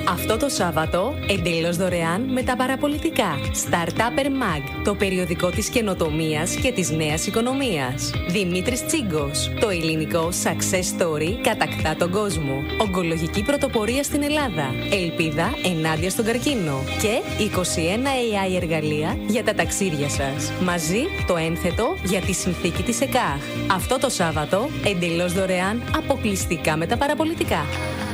Αυτό το Σάββατο, εντελώς δωρεάν με τα παραπολιτικά. Startupper Mag, το περιοδικό της καινοτομίας και της νέας οικονομίας. Δημήτρης Τσίγκος, το ελληνικό success story κατακτά τον κόσμο. Ογκολογική πρωτοπορία στην Ελλάδα. Ελπίδα ενάντια στον καρκίνο. Και 21 AI εργαλεία για τα ταξίδια σας. Μαζί το ένθετο για τη συνθήκη της ΕΚΑΧ. Αυτό το Σάββατο, εντελώς δωρεάν, αποκλειστικά με τα παραπολιτικά.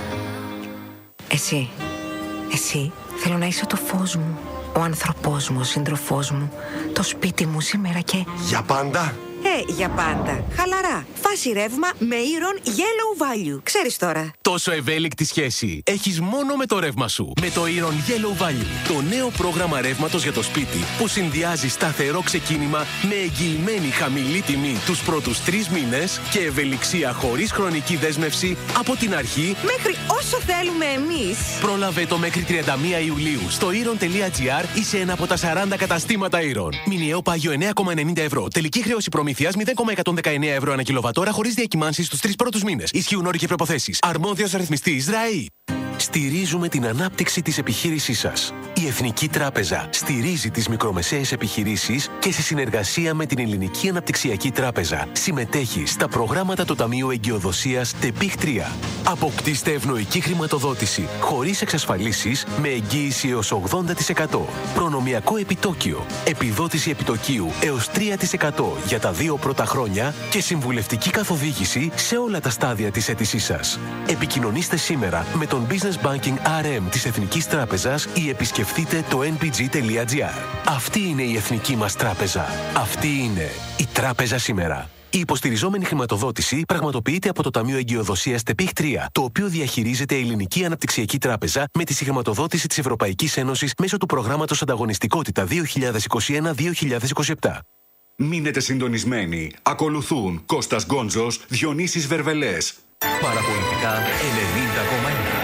Εσύ, θέλω να είσαι το φως μου, ο άνθρωπός μου, ο σύντροφός μου, το σπίτι μου σήμερα και... Για πάντα? Για πάντα. Χαλαρά. Φάση ρεύμα με Iron Yellow Value. Ξέρεις τώρα. Τόσο ευέλικτη σχέση έχεις μόνο με το ρεύμα σου. Με το Iron Yellow Value. Το νέο πρόγραμμα ρεύματος για το σπίτι που συνδυάζει σταθερό ξεκίνημα με εγγυημένη χαμηλή τιμή τους πρώτους 3 μήνες και ευελιξία χωρίς χρονική δέσμευση από την αρχή Μέχρι όσο θέλουμε εμείς. Πρόλαβε το μέχρι 31 Ιουλίου στο iron.gr ή σε ένα από τα 40 καταστήματα Iron. Μηνιαίο πάγιο 9,90 ευρώ. Τελική χρέωση προμήθειας 0,119 ευρώ ανά κιλοβατόρα χωρίς διακυμάνσεις στους 3 πρώτους μήνες. Ισχύουν όροι και προϋποθέσεις. Αρμόδιος ρυθμιστής ΡΑΗ. Στηρίζουμε την ανάπτυξη της επιχείρησής σας. Η Εθνική Τράπεζα στηρίζει τις μικρομεσαίες επιχειρήσεις και σε συνεργασία με την Ελληνική Αναπτυξιακή Τράπεζα συμμετέχει στα προγράμματα του Ταμείου Εγκυοδοσίας ΤΕΠΙΧ 3. Αποκτήστε ευνοϊκή χρηματοδότηση χωρίς εξασφαλίσεις με εγγύηση έως 80%. Προνομιακό επιτόκιο. Επιδότηση επιτοκίου έως 3% για τα 2 πρώτα χρόνια και συμβουλευτική καθοδήγηση σε όλα τα στάδια της αίτησής σας. Επικοινωνήστε σήμερα με τον Business Banking RM της Εθνικής Τράπεζας ή επισκεφτείτε το npg.gr. Αυτή είναι η εθνική μας τράπεζα. Αυτή είναι η τράπεζα σήμερα. Η υποστηριζόμενη χρηματοδότηση πραγματοποιείται από το Ταμείο Εγκυοδοσίας ΤΕΠΙΧ 3, το οποίο διαχειρίζεται η Ελληνική Αναπτυξιακή Τράπεζα με τη συγχρηματοδότηση της Ευρωπαϊκής Ένωσης μέσω του προγράμματος Ανταγωνιστικότητα 2021-2027. Μείνετε συντονισμένοι. Ακολουθούν Κώστας Γκόντζος, Διονύσης Βερβελές. Παραπολιτικά 90,1.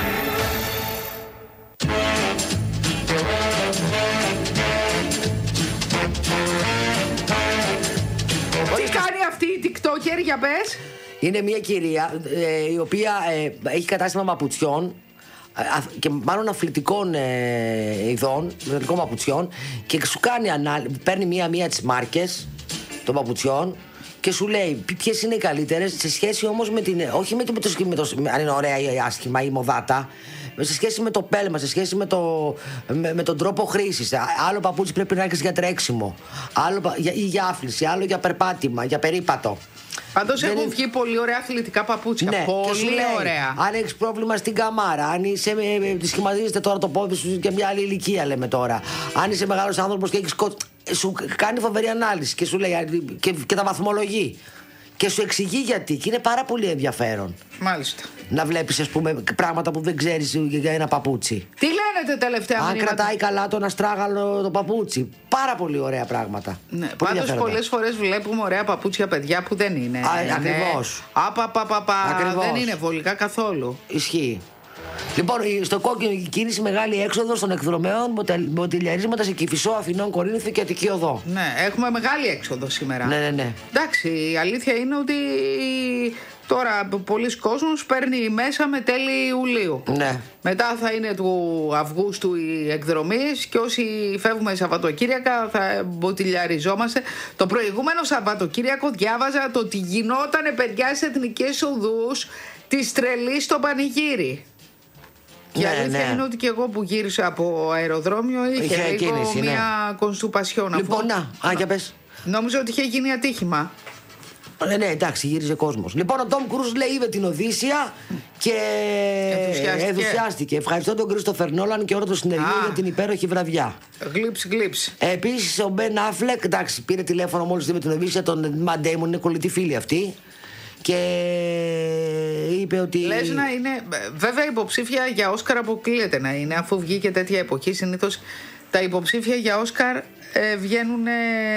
Τι κάνει αυτή η TikToker, για πες? Είναι μια κυρία η οποία έχει κατάστημα παπουτσιών και μάλλον αθλητικών ειδών, αθλητικών παπουτσιών, και σου κάνει παίρνει μία τις μάρκες των παπουτσιών και σου λέει ποιες είναι οι καλύτερες σε σχέση όμως με την. Όχι με το αν είναι ωραία ή άσχημα ή μοδάτα. Σε σχέση με το πέλμα, σε σχέση με τον τρόπο χρήσης. Άλλο παπούτσι πρέπει να έχεις για τρέξιμο, άλλο για άφληση, άλλο για περπάτημα, για περίπατο. Πάντως έχουν βγει πολύ ωραία αθλητικά παπούτσια. Ναι, πολύ ωραία. Αν έχεις πρόβλημα στην καμάρα, αν είσαι. Σχηματίζεται τώρα το πόδι σου και μια άλλη ηλικία, λέμε τώρα. Αν είσαι μεγάλος άνθρωπος και έχεις. Σου κάνει φοβερή ανάλυση και σου λέει και τα βαθμολογεί. Και σου εξηγεί γιατί. Και είναι πάρα πολύ ενδιαφέρον. Μάλιστα. Να βλέπεις, ας πούμε, πράγματα που δεν ξέρεις για ένα παπούτσι. Τι λένε τελευταία αν μηνύματα? κρατάει καλά τον αστράγαλο το παπούτσι. Πάρα πολύ ωραία πράγματα. Ναι, πάντως πολλές φορές βλέπουμε ωραία παπούτσια παιδιά που δεν είναι. Ακριβώς. Δεν είναι βολικά καθόλου. Ισχύει. Λοιπόν, στο κόκκινο κίνηση μεγάλη έξοδο των εκδρομέων μοτιλιαρίσματα σε Κηφισό, Αθηνών, Κορίνθο και Αττική Οδό. Ναι, έχουμε μεγάλη έξοδο σήμερα. Ναι. Εντάξει, η αλήθεια είναι ότι τώρα πολλοί κόσμος παίρνει μέσα με τέλη Ιουλίου. Ναι. Μετά θα είναι του Αυγούστου οι εκδρομής και όσοι φεύγουμε Σαββατοκύριακα θα μποτιλιαριζόμαστε. Το προηγούμενο Σαββατοκύριακο διάβαζα το ότι γινότανε παιδιά στις εθνικές οδούς της τρελής στο πανηγύρι. Και η αλήθεια είναι ότι και εγώ που γύρισα από αεροδρόμιο είχε λίγο κίνηση, μια κονστουπασιόν. Λοιπόν, για πες. Νόμιζα ότι είχε γίνει ατύχημα. Ναι, εντάξει, γύριζε κόσμος. Λοιπόν, ο Τόμ Κρούζ λέει είδε την Οδύσσια και ενθουσιάστηκε. Ευχαριστώ τον Κρίστοφερ Νόλαν και όλο το συνεργείο για την υπέροχη βραδιά. Γλύψ. Επίσης, ο Μπεν Αφλεκ, εντάξει, πήρε τηλέφωνο μόλις είδε την Οδύσσια, τον Ματ Ντέιμον, είναι κολλητή φίλη αυτή. Και είπε ότι. Λες να είναι. Βέβαια, υποψήφια για Όσκαρ αποκλείεται να είναι, αφού βγήκε τέτοια εποχή. Συνήθως τα υποψήφια για Όσκαρ βγαίνουν.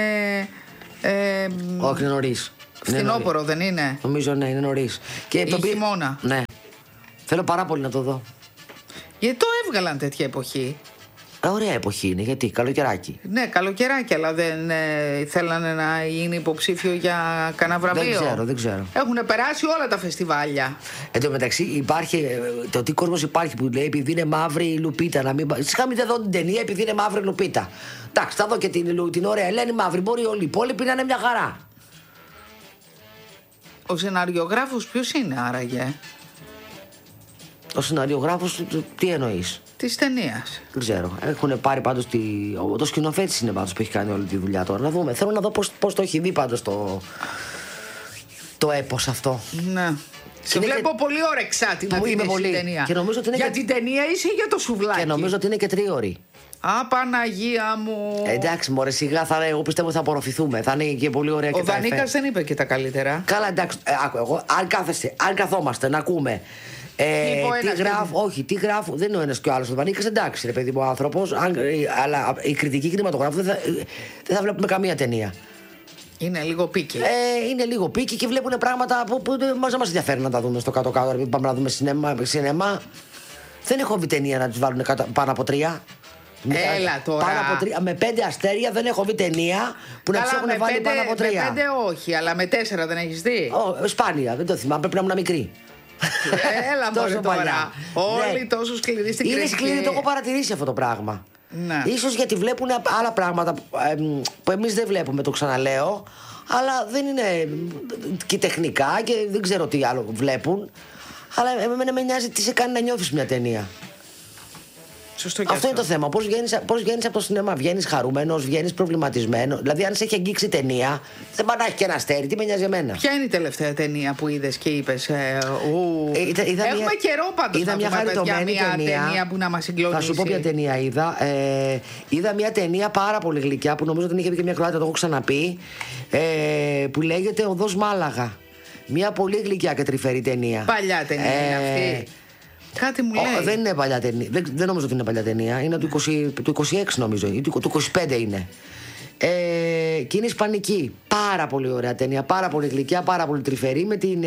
Όχι, είναι νωρίς. Φθινόπωρο, δεν είναι? Νομίζω ναι, είναι νωρίς. Ή χειμώνα. Ναι. Θέλω πάρα πολύ να το δω. Γιατί το έβγαλαν τέτοια εποχή. Ωραία εποχή είναι, γιατί καλοκαιράκι. Ναι, καλοκαιράκι, αλλά δεν θέλανε να είναι υποψήφιο για κανένα βραβείο. Δεν ξέρω. Έχουν περάσει όλα τα φεστιβάλια. Εν τω μεταξύ υπάρχει το τι κόσμος υπάρχει που λέει επειδή είναι μαύρη η Λουπίτα να μην. Είχαμε εδώ την ταινία επειδή είναι μαύρη η Λουπίτα. Εντάξει, θα δω και την ωραία Ελένη μαύρη. Μπορεί όλοι οι υπόλοιποι να είναι μια χαρά. Ο σεναριογράφος ποιος είναι άραγε? Ο σεναριογράφος, τι εννοείς? Της ταινίας. Δεν ξέρω. Έχουν πάρει πάντως το σκηνοθέτης είναι πάντως που έχει κάνει όλη τη δουλειά τώρα. Να δούμε. Θέλω να δω πώς το έχει δει πάντως το έπος αυτό. Ναι. Σε βλέπω πολύ όρεξάτη να δεις την ταινία. Και νομίζω ότι είναι για την ταινία είσαι ή για το σουβλάκι? Και νομίζω ότι είναι και 3 ώρες. Α, Παναγία μου. Εντάξει, μωρέ, σιγά εγώ πιστεύω θα απορροφηθούμε. Θα είναι και πολύ ωραία και ο Δανίκας δεν είπε και τα καλύτερα. Καλά, εντάξει. Εγώ, αν καθόμαστε να ακούμε. Τι γράφω, δεν είναι ο ένας και ο άλλος. Ο Δανίκας εντάξει, ρε παιδί μου, ο άνθρωπος. Αλλά η κριτική κινηματογράφου δεν θα βλέπουμε καμία ταινία. Είναι λίγο πίκι. Είναι λίγο πίκι και βλέπουν πράγματα που δεν μας ενδιαφέρει να τα δούμε στο κάτω-κάτω. Επειδή πάμε να δούμε σινεμά. Δεν έχω δει ταινία να τους βάλουν πάνω από 3. Έλα τώρα. Πάνω από 3, με 5 αστέρια δεν έχω δει ταινία που να τους έχουν βάλει πάνω από 3. Με 5 όχι, αλλά με 4 δεν έχεις δει? Σπάνια, δεν το θυμάμαι, πρέπει να ήμουν μικρή. Έλα μωρέ τώρα. Όλοι τόσο σκληροί στην κριτική. Είναι σκληροί, το έχω παρατηρήσει αυτό το πράγμα. Ναι. Ίσως γιατί βλέπουν άλλα πράγματα που εμείς δεν βλέπουμε, το ξαναλέω. Αλλά δεν είναι και τεχνικά και δεν ξέρω τι άλλο βλέπουν. Αλλά εμένα με νοιάζει τι σε κάνει να νιώθεις μια ταινία. Σωστό και αυτό είναι το θέμα. Πώς βγαίνεις από το σινεμά? Βγαίνεις χαρούμενος, βγαίνεις προβληματισμένος? Δηλαδή, αν σε έχει αγγίξει ταινία, δεν πάει να έχει και ένα αστέρι. Τι με νοιάζει εμένα? Ποια είναι η τελευταία ταινία που είδες και είπες? Έχουμε καιρό πάντως να δούμε μια ταινία που να μας συγκλονίσει. Θα σου πω ποια ταινία είδα. Είδα μια ταινία πάρα πολύ γλυκιά που νομίζω την είχε πει και μια Κροάτια, το έχω ξαναπεί. Που λέγεται Οδός Μάλαγα. Μια πολύ γλυκιά και τρυφερή ταινία. Παλιά ταινία είναι αυτή. Κάτι μου λέει. Δεν είναι παλιά ταινία. Δεν νομίζω ότι είναι παλιά ταινία. Είναι του 26 νομίζω. Ή του 25 είναι. Και είναι ισπανική. Πάρα πολύ ωραία ταινία. Πάρα πολύ γλυκιά, πάρα πολύ τρυφερή. Με την.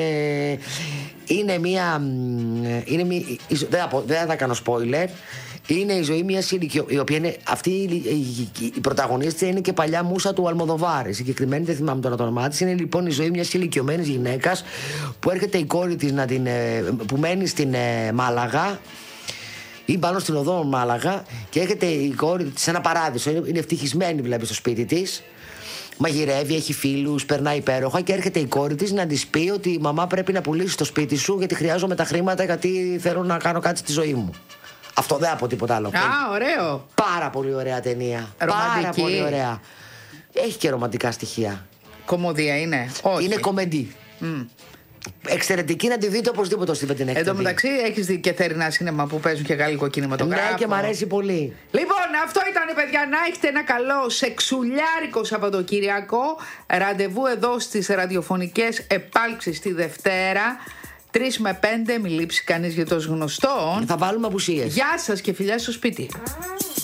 Δεν θα κάνω spoiler. Είναι η ζωή μιας η οποία είναι. Αυτή η πρωταγωνίστρια είναι και παλιά μούσα του Αλμοδοβάρ. Η συγκεκριμένη, δεν θυμάμαι τώρα το όνομά της. Είναι λοιπόν η ζωή μιας ηλικιωμένης γυναίκας που έρχεται η κόρη της που μένει στην Μάλαγα ή πάνω στην οδό Μάλαγα και έρχεται η κόρη της σε ένα παράδεισο. Είναι ευτυχισμένη, βλέπει, στο σπίτι της. Μαγειρεύει, έχει φίλους, περνάει υπέροχα και έρχεται η κόρη της να της πει ότι η μαμά πρέπει να πουλήσει το σπίτι σου γιατί χρειάζομαι τα χρήματα γιατί θέλω να κάνω κάτι στη ζωή μου. Αυτό δεν από τίποτα άλλο. Ωραίο. Πάρα πολύ ωραία ταινία. Ρομαντική. Πάρα πολύ ωραία. Έχει και ρομαντικά στοιχεία. Κομμωδία είναι? Όχι. Είναι κομμεντή. Εξαιρετική, να τη δείτε οπωσδήποτε στην την Εν τω μεταξύ, έχεις δει και θερινά σίνεμα που παίζουν και γαλλικό κινηματογράφο? Ναι, και μ' αρέσει πολύ. Λοιπόν, αυτό ήταν, παιδιά. Να έχετε ένα καλό σεξουλιάρικο Σαββατοκύριακο. Ραντεβού εδώ στις ραδιοφωνικές επάλξεις τη Δευτέρα. 3 με 5, μη λείψει κανείς για τους γνωστών. Θα βάλουμε απουσίες. Γεια σας και φιλιά στο σπίτι.